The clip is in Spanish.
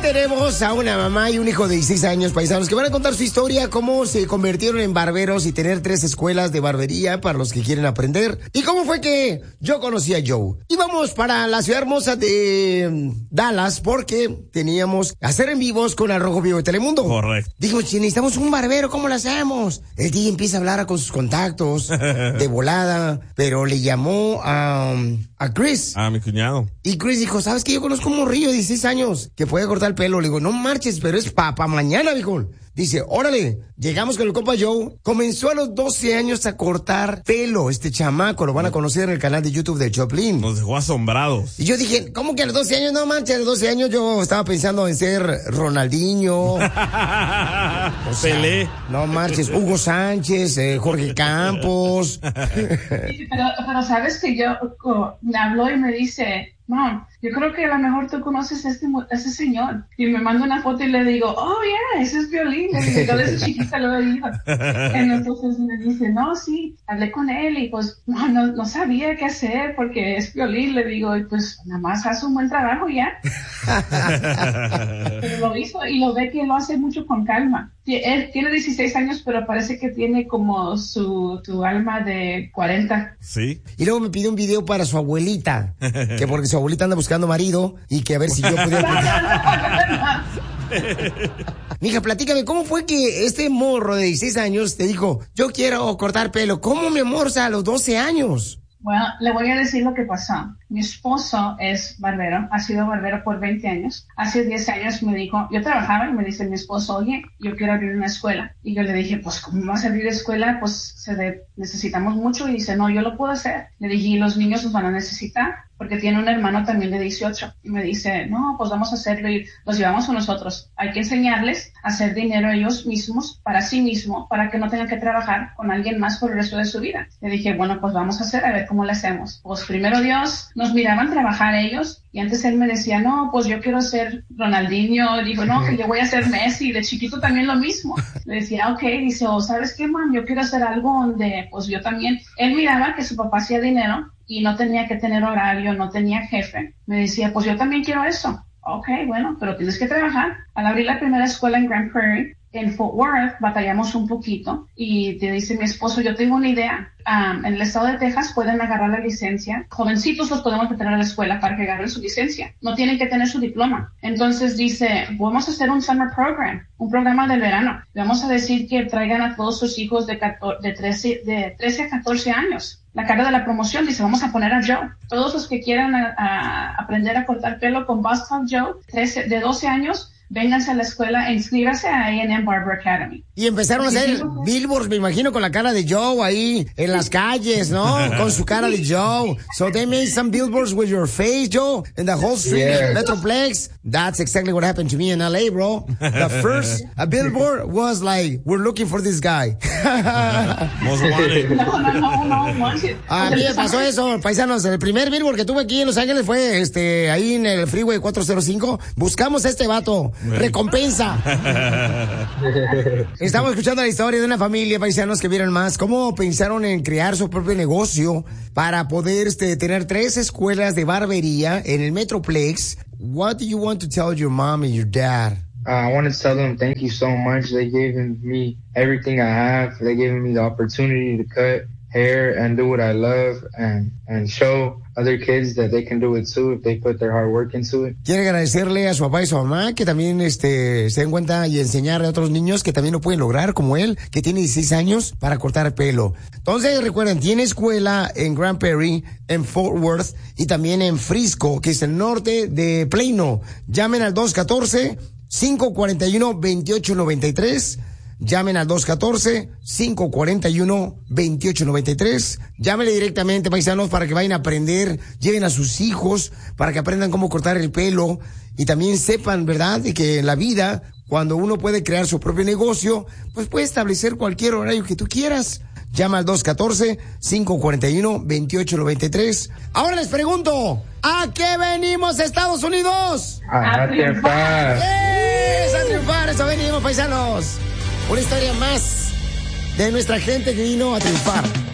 tenemos a una mamá y un hijo de 16 años, paisanos, que van a contar su historia, cómo se convirtieron en barberos y tener 3 escuelas de barbería para los que quieren aprender. Y cómo fue que yo conocí a Joe. Y vamos para la ciudad hermosa de Dallas porque teníamos hacer en vivos con Al Rojo Vivo de Telemundo. Correcto. Dijo, si necesitamos un barbero, ¿cómo lo hacemos? El DJ empieza a hablar con sus contactos de volada, pero le llamó a Chris. A mi cuñado. Y Chris dijo, ¿sabes qué? Yo conozco un morrillo de 16 años que puede cortar el pelo. Le digo, no marches, pero es pa mañana, viejo. Dice, órale, llegamos con el compa Joe. Comenzó a los 12 años a cortar pelo. Este chamaco lo van a conocer en el canal de YouTube de Choplin. Nos dejó asombrados. Y yo dije, ¿cómo que a los 12 años? No manches, a los 12 años yo estaba pensando en ser Ronaldinho. Pelé. No marches, Hugo Sánchez, Jorge Campos. pero sabes que yo me habló y me dice, Mom, yo creo que a lo mejor tú conoces a ese señor. Y me manda una foto y le digo, oh, yeah, ese es Violín. Le digo, yo desde chiquita lo he oído. Entonces me dice, no, sí, hablé con él y pues no sabía qué hacer porque es Violín. Le digo, y pues nada más hace un buen trabajo ya. Pero lo hizo y lo ve que lo hace mucho con calma. Él tiene 16 años, pero parece que tiene como su alma de 40. Sí. Y luego me pidió un video para su abuelita, que porque su abuelita anda buscando marido y que a ver si yo pudiera... Mija, platícame, ¿cómo fue que este morro de 16 años te dijo, yo quiero cortar pelo? ¿Cómo, mi amor, o sea, a los 12 años? Bueno, le voy a decir lo que pasó. Mi esposo es barbero, ha sido barbero por 20 años. Hace 10 años me dijo, yo trabajaba y me dice mi esposo, oye, yo quiero abrir una escuela. Y yo le dije, pues, ¿cómo vas a abrir escuela? Pues, necesitamos mucho. Y dice, no, yo lo puedo hacer. Le dije, y los niños los van a necesitar, porque tiene un hermano también de 18. Y me dice, no, pues vamos a hacerlo y los llevamos a nosotros. Hay que enseñarles a hacer dinero ellos mismos, para sí mismos, para que no tengan que trabajar con alguien más por el resto de su vida. Le dije, bueno, pues vamos a hacer, a ver cómo lo hacemos. Pues primero Dios, nos miraban trabajar ellos. Y antes él me decía, no, pues yo quiero ser Ronaldinho. Digo, no, que yo voy a ser Messi. De chiquito también lo mismo. Le decía, ok. Dice, oh, ¿sabes qué, man? Yo quiero hacer algo donde, pues yo también. Él miraba que su papá hacía dinero y no tenía que tener horario, no tenía jefe. Me decía, pues yo también quiero eso. Ok, bueno, pero tienes que trabajar. Al abrir la primera escuela en Grand Prairie, en Fort Worth, batallamos un poquito y te dice mi esposo, yo tengo una idea. En el estado de Texas pueden agarrar la licencia. Jovencitos los podemos meter a la escuela para que agarren su licencia. No tienen que tener su diploma. Entonces dice, vamos a hacer un summer program, un programa del verano. Le vamos a decir que traigan a todos sus hijos de 13 a 14 años. La cara de la promoción dice, vamos a poner a Joe. Todos los que quieran aprender a cortar pelo con Boston Joe, de 12 años, vénganse a la escuela e inscríbase a A&M Barber Academy. Y empezaron a hacer billboards, me imagino, con la cara de Joe ahí en las calles, ¿no? Con su cara de Joe. So they made some billboards with your face, Joe, in the whole street, Metroplex. That's exactly what happened to me in LA, bro. The first billboard was like, we're looking for this guy. Most wanted. No. A mí me pasó eso, paisanos. El primer billboard que tuve aquí en Los Ángeles fue ahí en el Freeway 405. Buscamos a este vato. Recompensa. Estamos escuchando la historia de una familia, paisanos, que vieron más cómo pensaron en crear su propio negocio para poder tener 3 escuelas de barbería en el Metroplex. What do you want to tell your mom and your dad? I want to tell them thank you so much. They gave me everything I have. They gave me the opportunity to cut hair and do what I love and show other kids that they can do it too if they put their hard work into it. Quiero agradecerle a su papá y su mamá que también se den cuenta y enseñarle a otros niños que también lo pueden lograr como él, que tiene 16 años para cortar pelo. Entonces recuerden, tiene escuela en Grand Prairie, en Fort Worth y también en Frisco, que es el norte de Plano. Llamen al 214-541-2893. Llamen al 214-541-2893. Llámenle directamente, paisanos, para que vayan a aprender. Lleven a sus hijos para que aprendan cómo cortar el pelo. Y también sepan, ¿verdad?, de que en la vida, cuando uno puede crear su propio negocio, pues puede establecer cualquier horario que tú quieras. Llama al 214-541-2893. Ahora les pregunto, ¿a qué venimos, Estados Unidos? A triunfar. ¡Es a triunfar! Eso venimos, paisanos. Una historia más de nuestra gente que vino a triunfar.